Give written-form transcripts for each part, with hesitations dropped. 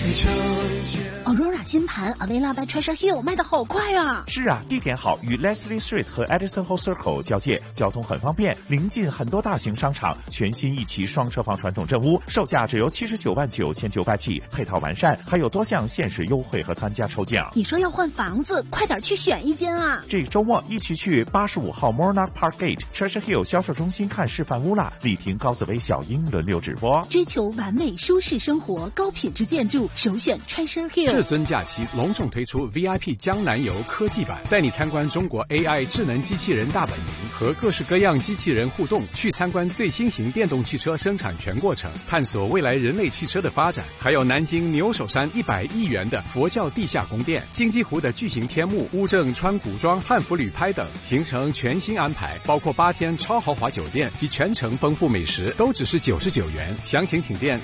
Aurora 新盘 Avila by Treasure Hill 卖得好快啊！ 是啊，地点好，与 Leslie Street 和 Edison Hall Circle 交界，交通很方便，临近很多大型商场，全新一期双车房传统镇屋，售价只由79.999起，配套完善，还有多项限时优惠和参加抽奖。 你说要换房子，快点去选一间啊！ 这周末一起去85号 Monarch Park Gate Treasure Hill 销售中心看示范屋啦！丽婷、高紫薇、小英轮流直播。 追求完美舒适生活，高品质建筑，首选 Treasure Hill。 至尊假期隆重推出 VIP 江南游科技版，带你参观中国 AI 智能机器人大本营和各式各样机器人互动，去参观最新型电动汽车生产全过程，探索未来人类汽车的发展。还有南京牛首山100亿元的佛教地下宫殿，金鸡湖的巨型天幕，乌镇川古庄、汉服旅拍等，行程全新安排，包括8天超豪华酒店及全程丰富美食，都只是99元。详情请电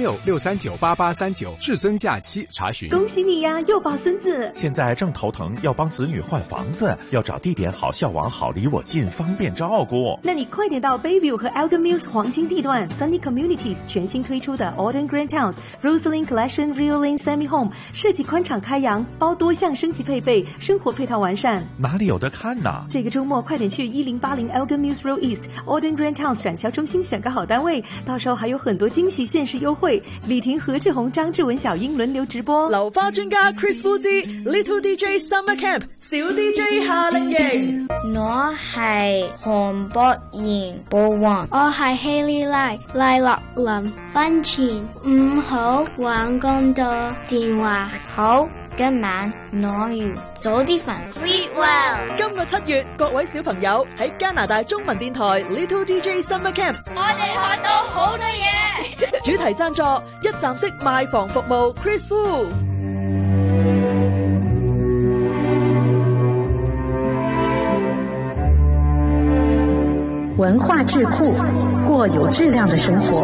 416-639-8839，至尊假期查询。 恭喜你呀，又抱孙子！ 现在正头疼，要帮子女换房子，要找地点好、校网好、离我近，方便照顾。 那你快点到 Bayview 和 Elgin Mills 黄金地段 Sunny Communities 全新推出的 Alden Grand Towns Rosalind Collection Real Lane Semi Home， 设计宽敞开扬，包多项升级配备，生活配套完善。 哪里有得看呢？ 这个周末快点去1080 Elgin Mills Road East Alden Grand Towns 展销中心选个好单位，到时候还有很多惊喜限时优惠。李婷、何志宏、張志文、小英輪流直播。 流花專家 Chris Fu 之 Little DJ Summer Camp 小 DJ 夏令營。 我係韓博賢寶王，我係希利拉賴樂林婚前5號玩咁多電話，好今晚我要早啲瞓 Sleep Well。 今個7月，各位小朋友喺加拿大中文電台 Little DJ Summer Camp， 我哋學到好多嘢。 主題贊助一站式賣房服務 Chris Fu。 文化智库，过有质量的生活。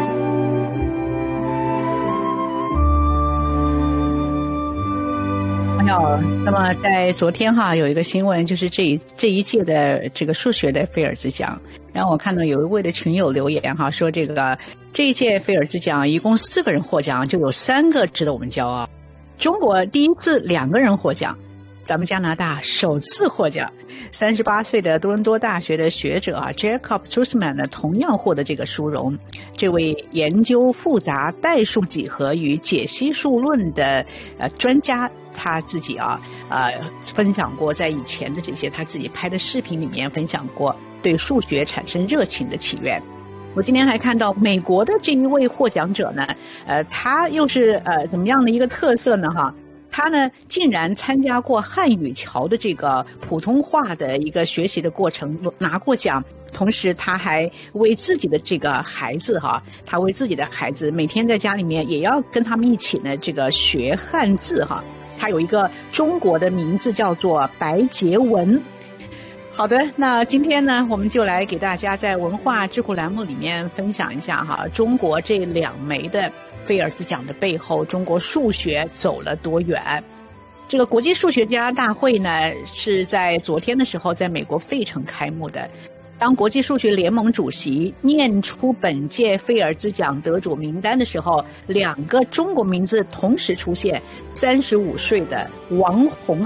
朋友，那么在昨天有一个新闻，就是这一届的这个数学的菲尔兹奖，然后我看到有一位的群友留言说这一届菲尔兹奖一共4个人获奖，就有3个值得我们骄傲。中国第一次2个人获奖，咱们加拿大首次获奖。38岁的多伦多大学的学者Jacob Trusman 呢，同样获得这个殊荣。这位研究复杂代数几何与解析数论的专家，他自己分享过在以前的这些他自己拍的视频里面分享过对数学产生热情的起源。我今天还看到美国的这一位获奖者呢，他又是怎么样的一个特色呢？他呢竟然参加过汉语桥的这个普通话的一个学习的过程，拿过奖。同时他还为自己的这个孩子他为自己的孩子每天在家里面也要跟他们一起呢这个学汉字他有一个中国的名字叫做白洁文。好的，那今天呢我们就来给大家在文化智库栏目里面分享一下中国这2枚的菲尔兹奖的背后，中国数学走了多远。这个国际数学家大会呢是在昨天的时候在美国费城开幕的。当国际数学联盟主席念出本届菲尔兹奖得主名单的时候，2个中国名字同时出现，35岁的王洪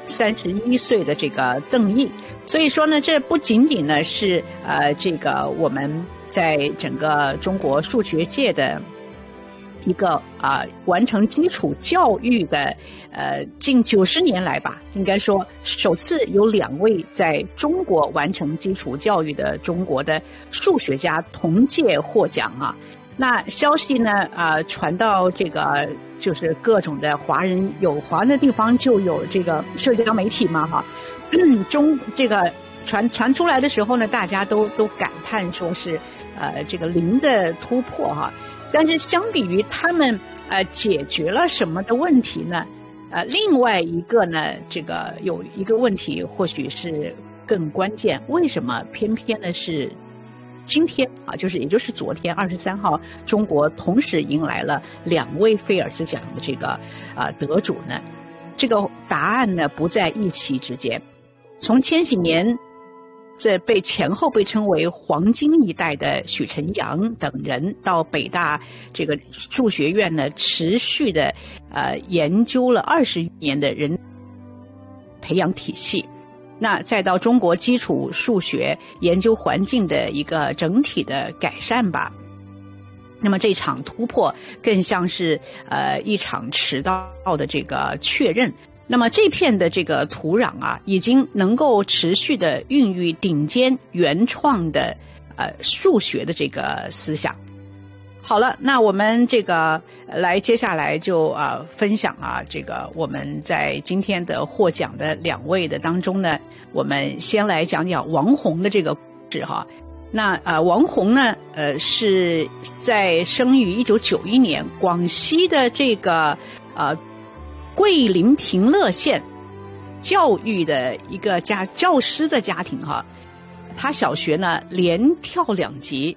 31岁的这个邓毅。所以说呢，这不仅仅呢是这个我们在整个中国数学界的一个完成基础教育的近90年来吧，应该说首次有2位在中国完成基础教育的中国的数学家同届获奖那消息呢传到这个就是各种的华人，有华人的地方就有这个社交媒体嘛这个传出来的时候呢，大家都感叹说是这个零的突破但是相比于他们解决了什么的问题呢？另外一个呢，这个有一个问题或许是更关键，为什么偏偏的是今天也就是昨天23号，中国同时迎来了2位菲尔兹奖的这个得主呢？这个答案呢不在一夕之间。从千禧年这前后被称为黄金一代的许晨阳等人到北大这个数学院呢，持续的研究了20年的人培养体系，那再到中国基础数学研究环境的一个整体的改善吧。那么这场突破更像是一场迟到的这个确认。那么这片的这个土壤啊，已经能够持续的孕育顶尖原创的数学的这个思想。好了，那我们这个接下来就分享这个我们在今天的获奖的2位的当中呢，我们先来讲讲王洪的这个故事哈。那王洪呢是在生于1991年广西的这个桂林平乐县教育的一个教师的家庭哈。他小学呢连跳2级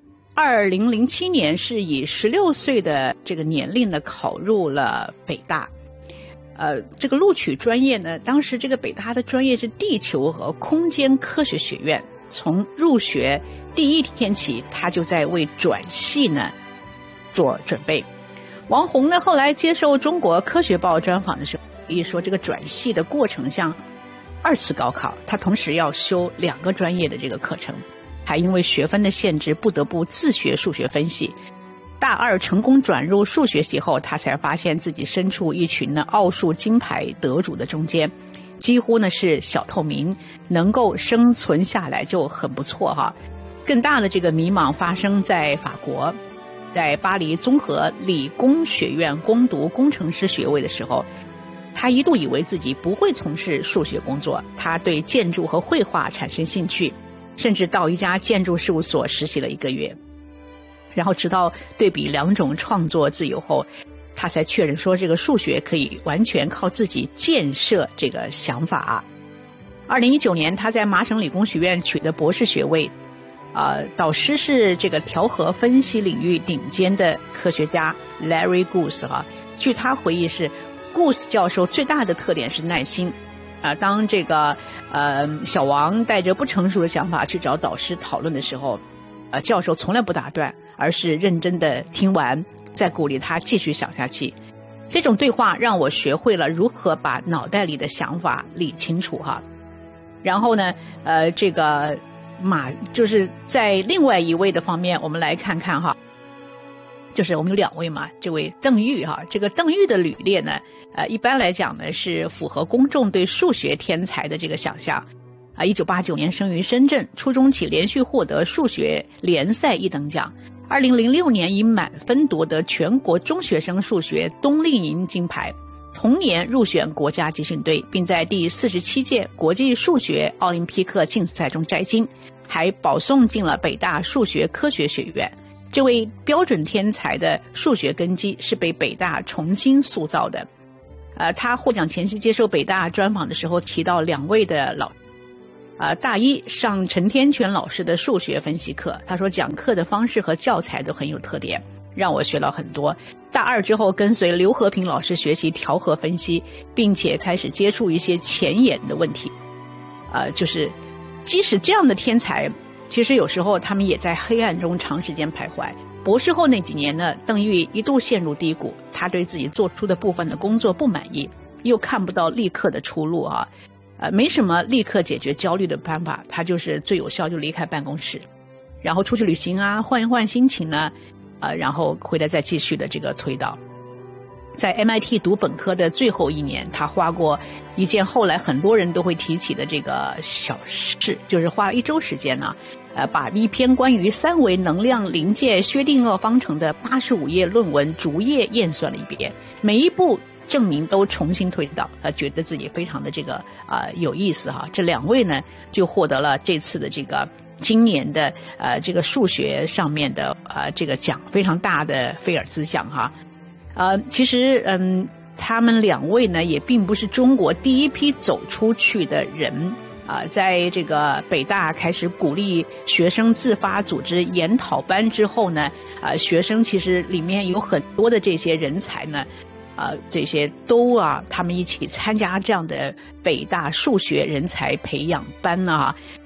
，2007年是以16岁的这个年龄呢考入了北大。这个录取专业呢，当时这个北大的专业是地球和空间科学学院。从入学第一天起，他就在为转系呢做准备。王洪呢后来接受中国科学报专访的时候一说，这个转系的过程像2次高考，他同时要修2个专业的这个课程，还因为学分的限制不得不自学数学分析。大2成功转入数学系后，他才发现自己身处一群呢奥数金牌得主的中间，几乎呢是小透明，能够生存下来就很不错哈。更大的这个迷茫发生在法国，在巴黎综合理工学院攻读工程师学位的时候，他一度以为自己不会从事数学工作，他对建筑和绘画产生兴趣，甚至到一家建筑事务所实习了1个月。然后直到对比2种创作自由后，他才确认说这个数学可以完全靠自己建设这个想法。2019年他在麻省理工学院取得博士学位，导师是这个调和分析领域顶尖的科学家 Larry Guth 据他回忆是Guth 教授最大的特点是耐心。当这个小王带着不成熟的想法去找导师讨论的时候，教授从来不打断，而是认真的听完，再鼓励他继续想下去。这种对话让我学会了如何把脑袋里的想法理清楚哈。然后呢，这个就是在另外一位的方面，我们来看看哈，就是我们有2位嘛，这位邓玉哈，这个邓玉的履历呢，一般来讲呢是符合公众对数学天才的这个想象。1989年生于深圳，初中起连续获得数学联赛1等奖。2006年以满分夺得全国中学生数学冬令营金牌，同年入选国家集训队，并在第47届国际数学奥林匹克竞赛中摘金，还保送进了北大数学科学学院。这位标准天才的数学根基是被北大重新塑造的。他获奖前夕接受北大专访的时候提到2位的老大1上陈天全老师的数学分析课，他说讲课的方式和教材都很有特点，让我学到很多。大2之后跟随刘和平老师学习调和分析，并且开始接触一些前沿的问题。就是即使这样的天才，其实有时候他们也在黑暗中长时间徘徊。博士后那几年呢，邓玉一度陷入低谷，他对自己做出的部分的工作不满意，又看不到立刻的出路没什么立刻解决焦虑的办法，他就是最有效就离开办公室，然后出去旅行换一换心情呢，然后回来再继续的这个推导。在 MIT 读本科的最后1年，他花过一件后来很多人都会提起的这个小事，就是花了1周时间呢，把一篇关于3维能量临界薛定谔方程的85页论文逐页验算了一遍，每一步证明都重新推导，觉得自己非常的这个有意思哈。这2位呢就获得了这次的这个今年的这个数学上面的这个奖，非常大的菲尔兹奖哈。其实他们2位呢也并不是中国第一批走出去的人在这个北大开始鼓励学生自发组织研讨班之后呢，学生其实里面有很多的这些人才呢，这些都他们一起参加这样的北大数学人才培养班呢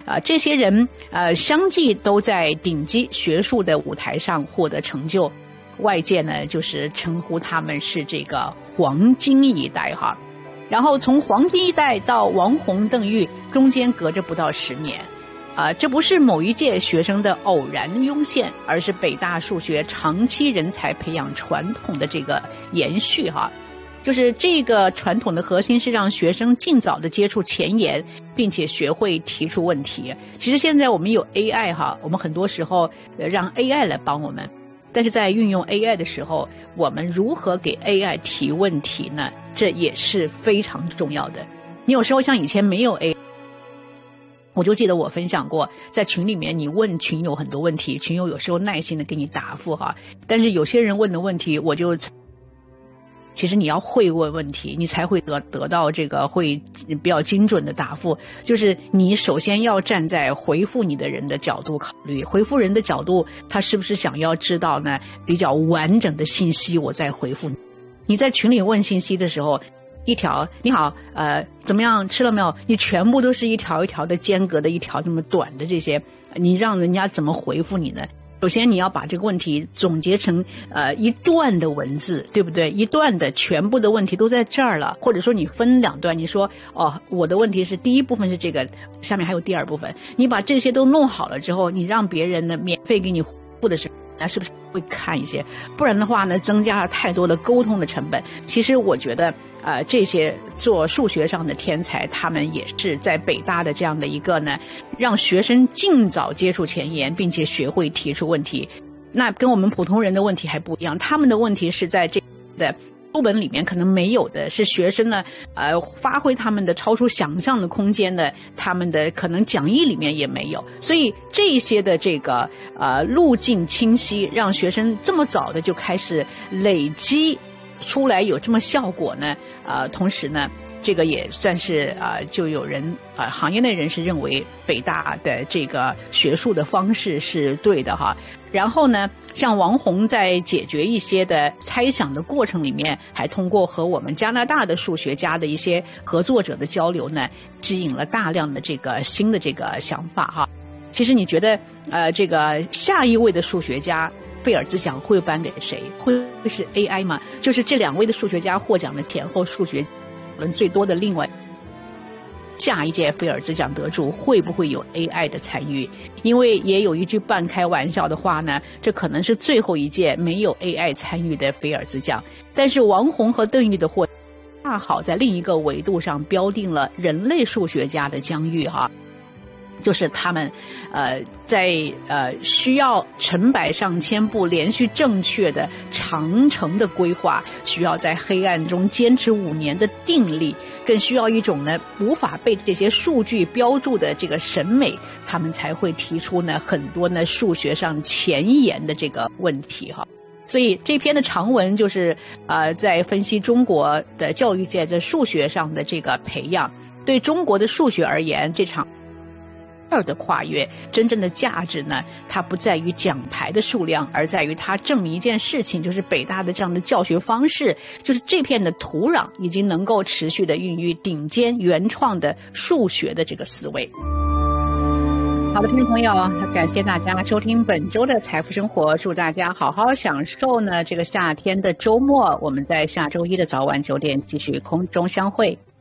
这些人相继都在顶级学术的舞台上获得成就，外界呢就是称呼他们是这个黄金一代哈。然后从黄金一代到王洪、邓玉中间隔着不到10年。这不是某一届学生的偶然涌现，而是北大数学长期人才培养传统的这个延续哈。就是这个传统的核心是让学生尽早的接触前沿，并且学会提出问题。其实现在我们有 AI 哈，我们很多时候让 AI 来帮我们，但是在运用 AI 的时候，我们如何给 AI 提问题呢？这也是非常重要的。你有时候像以前没有 AI，我就记得我分享过，在群里面你问群友很多问题，群友有时候耐心的给你答复哈，但是有些人问的问题我就其实你要会问问题，你才会得到这个会比较精准的答复。就是你首先要站在回复你的人的角度考虑，回复人的角度，他是不是想要知道呢比较完整的信息，我再回复你。你在群里问信息的时候，一条你好怎么样吃了没有，你全部都是一条一条的间隔的一条这么短的这些，你让人家怎么回复你呢？首先你要把这个问题总结成一段的文字，对不对？一段的全部的问题都在这儿了，或者说你分2段，你说我的问题是第一部分是这个，下面还有第2部分，你把这些都弄好了之后，你让别人呢免费给你回复的时候，那是不是会看一些？不然的话呢，增加了太多的沟通的成本。其实我觉得这些做数学上的天才，他们也是在北大的这样的一个呢，让学生尽早接触前沿，并且学会提出问题。那跟我们普通人的问题还不一样，他们的问题是在这的书本里面可能没有的，是学生呢发挥他们的超出想象的空间的，他们的可能讲义里面也没有。所以这些的这个路径清晰，让学生这么早的就开始累积出来有这么效果呢，同时呢这个也算是就有人行业内人士认为北大的这个学术的方式是对的哈。然后呢，像王洪在解决一些的猜想的过程里面，还通过和我们加拿大的数学家的一些合作者的交流呢，吸引了大量的这个新的这个想法哈。其实你觉得这个下一位的数学家贝尔兹奖会颁给谁？会是 AI 吗？就是这2位的数学家获奖的前后数学论最多的另外下一届菲尔兹奖得主会不会有 AI 的参与？因为也有一句半开玩笑的话呢，这可能是最后一届没有 AI 参与的菲尔兹奖。但是王洪和邓玉的获恰好在另一个维度上标定了人类数学家的疆域哈。就是他们在需要成百上千步连续正确的长程的规划，需要在黑暗中坚持5年的定力，更需要一种呢无法被这些数据标注的这个审美，他们才会提出呢很多呢数学上前沿的这个问题哈。所以这篇的长文就是在分析中国的教育界在数学上的这个培养，对中国的数学而言，这场的跨越真正的价值呢，它不在于奖牌的数量，而在于它证明一件事情，就是北大的这样的教学方式，就是这片的土壤已经能够持续的孕育顶尖原创的数学的这个思维。好的，听众朋友，感谢大家收听本周的财富生活，祝大家好好享受呢这个夏天的周末。我们在下周一的早晚9点继续空中相会。